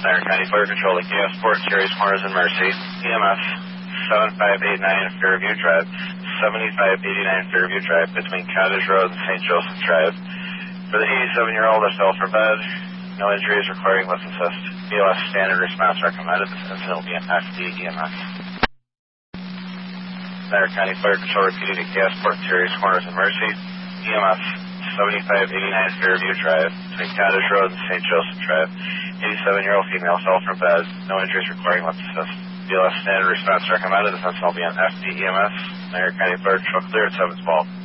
Center County Fire Control to Gasport, Series Corners, and Mercy. EMS 7589 Fairview Drive, 7589 Fairview Drive between Cottage Road and St. Joseph Drive. For the 87-year-old that's fell for bed, no injuries requiring lift assist. BLS standard response recommended. This incident will be an FD EMS. Center County Fire Control repeating to Gasport, Series Corners, and Mercy. EMS 7589 Fairview Drive between Cottage Road and St. Joseph Drive. 87-year-old female fell from bed, no injuries requiring lift assist. BLS standard response recommended. This incident will be an FD EMS. Center County Fire Control clear at 712.